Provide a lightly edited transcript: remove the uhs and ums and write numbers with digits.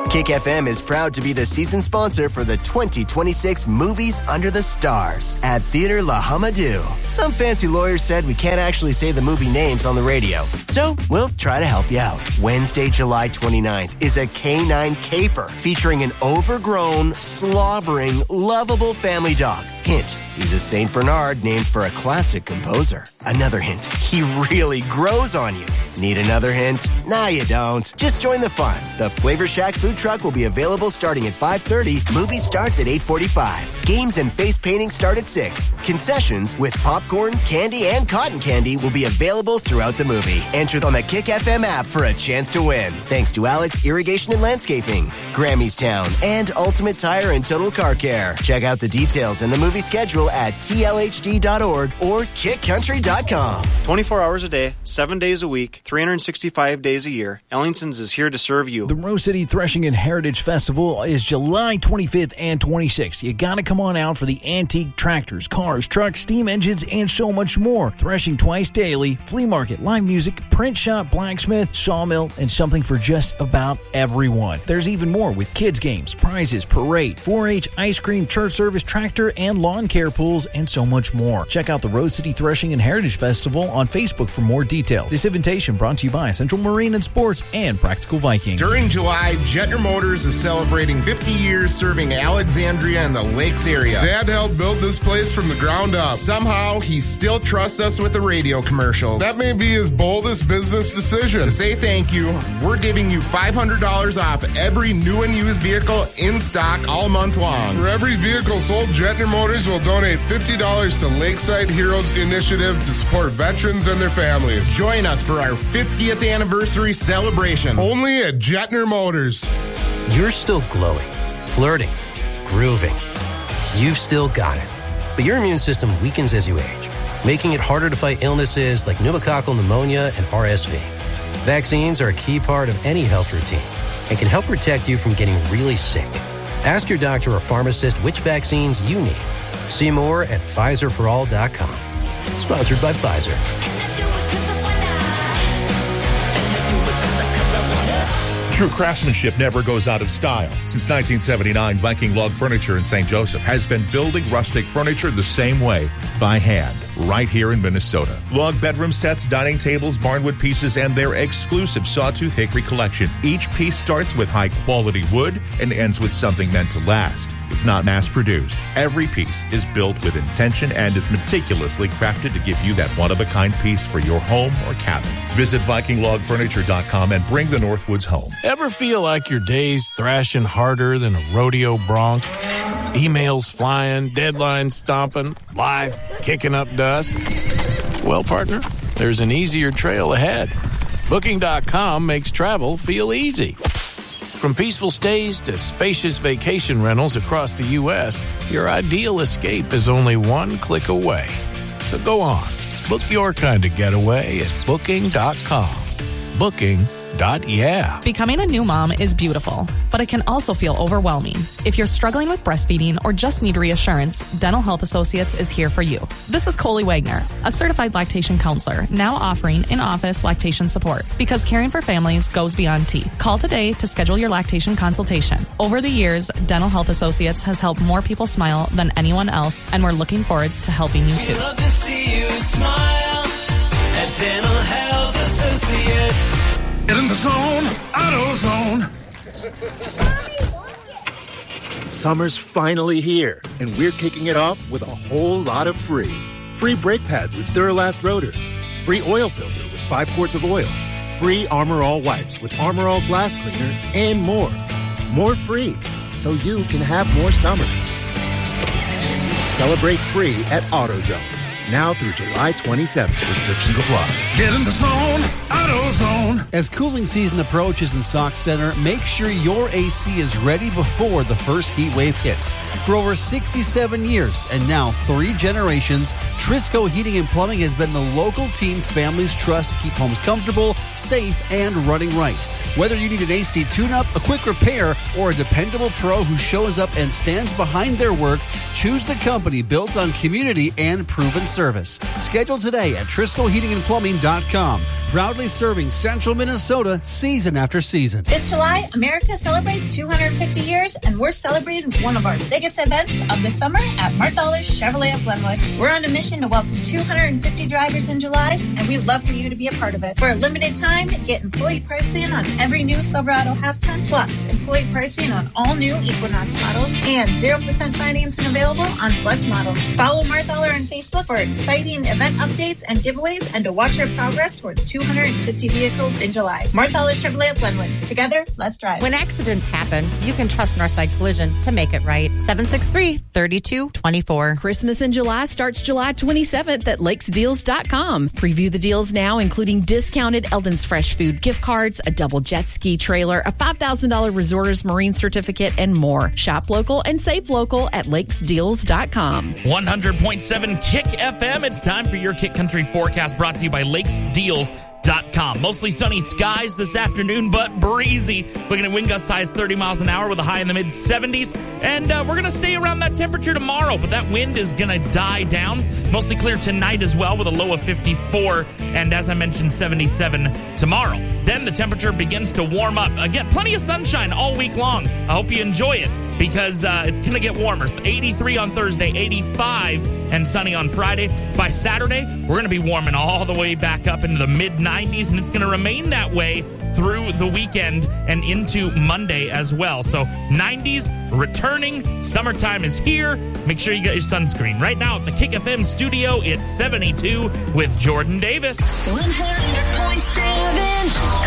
Kick FM is proud to be the season sponsor for the 2026 Movies Under the Stars at Theater La Hamadou. Some fancy lawyers said we can't actually say the movie names on the radio, so we'll try to help you out. Wednesday, July 29th is a canine caper featuring an overgrown, slobbering, lovable family dog. Hint, he's a St. Bernard named for a classic composer. Another hint, he really grows on you. Need another hint? Nah, you don't. Just join the fun. The Flavor Shack food truck will be available starting at 5:30. Movie starts at 8:45. Games and face painting start at 6. Concessions with popcorn, candy, and cotton candy will be available throughout the movie. Enter on the Kick FM app for a chance to win. Thanks to Alex Irrigation and Landscaping, Grammy's Town, and Ultimate Tire and Total Car Care. Check out the details and the movie schedule at tlhd.org or kickcountry.com. 24 hours a day, 7 days a week, 365 days a year, Ellingson's is here to serve you. The Rose City Threshing and Heritage Festival is July 25th and 26th. You gotta come on out for the antique tractors, cars, trucks, steam engines, and so much more. Threshing twice daily, flea market, live music, print shop, blacksmith, sawmill, and something for just about everyone. There's even more with kids games, prizes, parade, 4-H, ice cream, church service, tractor, and lawn care pools, and so much more. Check out the Rose City Threshing and Heritage Festival on Facebook for more details. This invitation brought to you by Central Marine and Sports and Practical Viking. During July, Jetner Motors is celebrating 50 years serving Alexandria and the Lakes area. Dad helped build this place from the ground up. Somehow, he still trusts us with the radio commercials. That may be his boldest business decision. To say thank you, we're giving you $500 off every new and used vehicle in stock all month long. For every vehicle sold, Jetner Motors will donate $50 to Lakeside Heroes Initiative to support veterans and their families. Join us for our 50th anniversary celebration. Only at Jetner Motors. You're still glowing, flirting, grooving. You've still got it. But your immune system weakens as you age, making it harder to fight illnesses like pneumococcal pneumonia and RSV. Vaccines are a key part of any health routine and can help protect you from getting really sick. Ask your doctor or pharmacist which vaccines you need. See more at PfizerForAll.com. Sponsored by Pfizer. True craftsmanship never goes out of style. Since 1979, Viking Log Furniture in St. Joseph has been building rustic furniture the same way, by hand, right here in Minnesota. Log bedroom sets, dining tables, barnwood pieces, and their exclusive sawtooth hickory collection. Each piece starts with high-quality wood and ends with something meant to last. It's not mass-produced. Every piece is built with intention and is meticulously crafted to give you that one-of-a-kind piece for your home or cabin. Visit VikingLogFurniture.com and bring the Northwoods home. Ever feel like your day's thrashing harder than a rodeo bronc? Emails flying, deadlines stomping, life kicking up dust? Well, partner, there's an easier trail ahead. Booking.com makes travel feel easy. From peaceful stays to spacious vacation rentals across the U.S., your ideal escape is only one click away. So go on, book your kind of getaway at Booking.com. Booking.yeah. Becoming a new mom is beautiful, but it can also feel overwhelming. If you're struggling with breastfeeding or just need reassurance, Dental Health Associates is here for you. This is Coley Wagner, a certified lactation counselor, now offering in-office lactation support because caring for families goes beyond teeth. Call today to schedule your lactation consultation. Over the years, Dental Health Associates has helped more people smile than anyone else, and we're looking forward to helping you too. We love to see you smile at Dental Health Associates. Get in the zone, AutoZone. Summer's finally here, and we're kicking it off with a whole lot of free. Free brake pads with Duralast rotors. Free oil filter with 5 quarts of oil. Free Armor All wipes with Armor All glass cleaner, and more. More free, so you can have more summer. Celebrate free at AutoZone. Now through July 27th. Restrictions apply. Get in the zone, AutoZone. As cooling season approaches in Sauk Center, make sure your AC is ready before the first heat wave hits. For over 67 years and now 3 generations, Trisco Heating and Plumbing has been the local team families trust to keep homes comfortable, safe, and running right. Whether you need an AC tune-up, a quick repair, or a dependable pro who shows up and stands behind their work, choose the company built on community and proven service. Schedule today at TriscoHeatingandPlumbing.com. Proudly serving Central Minnesota season after season. This July, America celebrates 250 years, and we're celebrating one of our biggest events of the summer at Marthaler's Chevrolet of Glenwood. We're on a mission to welcome 250 drivers in July, and we'd love for you to be a part of it. For a limited time, get employee pricing on every new Silverado half-ton, plus employee pricing on all new Equinox models, and 0% financing available on select models. Follow Marthaler on Facebook for exciting event updates and giveaways, and to watch our progress towards 250 vehicles in July. Marthaler Chevrolet of Glenwood. Together, let's drive. When accidents happen, you can trust Northside Collision to make it right. 763-3224. Christmas in July starts July 27th at lakesdeals.com. Preview the deals now, including discounted Eldon's Fresh Food gift cards, a double jet ski trailer, a $5,000 Resorters Marine certificate, and more. Shop local and save local at lakesdeals.com. 100.7 Kick FM. It's time for your Kick Country forecast, brought to you by lakesdeals.com. Mostly sunny skies this afternoon, but breezy. Looking at wind gusts high as 30 miles an hour with a high in the mid-70s. And we're going to stay around that temperature tomorrow, but that wind is going to die down. Mostly clear tonight as well with a low of 54. And as I mentioned, 77 tomorrow. Then the temperature begins to warm up. Again, plenty of sunshine all week long. I hope you enjoy it, because it's going to get warmer. 83 on Thursday, 85 and sunny on Friday. By Saturday, we're going to be warming all the way back up into the mid-90s, and it's going to remain that way through the weekend and into Monday as well. So 90s returning. Summertime is here. Make sure you get your sunscreen. Right now at the Kick FM studio, it's 72 with Jordan Davis. 100.7